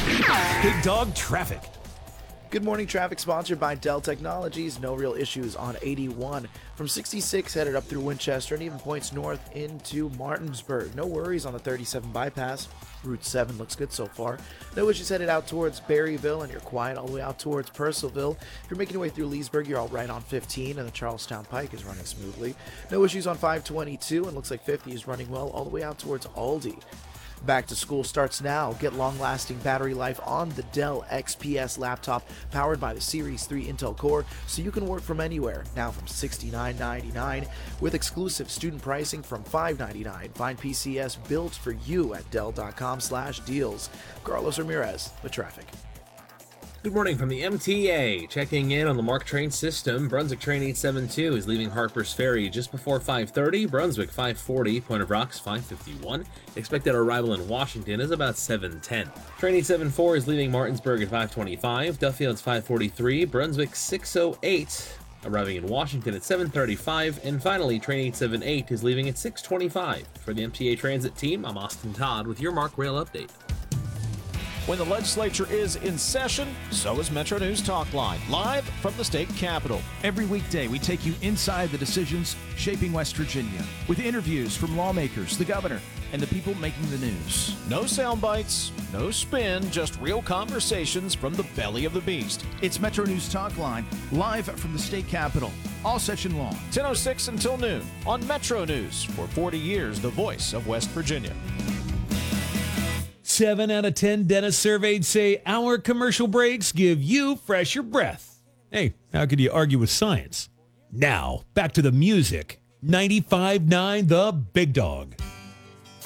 Big Dog Traffic. Good morning, traffic sponsored by Dell Technologies. No real issues on 81 from 66 headed up through Winchester and even points north into Martinsburg. No worries on the 37 bypass. Route 7 looks good so far. No issues headed out towards Berryville, and you're quiet all the way out towards Purcellville. If you're making your way through Leesburg, you're all right on 15, and the Charlestown Pike is running smoothly. No issues on 522, and looks like 50 is running well all the way out towards Aldi. Back to school starts now. Get long-lasting battery life on the Dell XPS laptop powered by the Series 3 Intel Core so you can work from anywhere. Now from $69.99 with exclusive student pricing from $5.99. Find PCS built for you at Dell.com/deals. Carlos Ramirez, the traffic. Good morning from the MTA. Checking in on the MARC train system. Brunswick train 872 is leaving Harpers Ferry just before 5:30. Brunswick 5:40. Point of Rocks 5:51. Expected arrival in Washington is about 7:10. Train 874 is leaving Martinsburg at 5:25. Duffield's 5:43. Brunswick 6:08. Arriving in Washington at 7:35. And finally, train 878 is leaving at 6:25. For the MTA Transit team, I'm Austin Todd with your MARC Rail Update. When the legislature is in session, so is Metro News Talk Line, live from the state capitol. Every weekday, we take you inside the decisions shaping West Virginia with interviews from lawmakers, the governor, and the people making the news. No sound bites, no spin, just real conversations from the belly of the beast. It's Metro News Talk Line, live from the state capitol, all session long. 10:06 until noon on Metro News. For 40 years, the voice of West Virginia. 7 out of 10 dentists surveyed say our commercial breaks give you fresher breath. Hey, how could you argue with science? Now, back to the music. 95.9 The Big Dog.